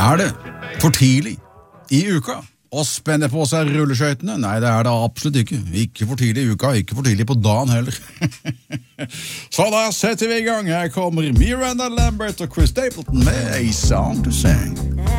Er det for tidlig i uka å spenne på seg rulleskøytene? Nei, det er det absolutt ikke. Ikke for tidlig i uka, ikke for tidlig på dagen heller. Så da setter vi i gang. Her kommer Miranda Lambert og Chris Stapleton med A Song to Sing.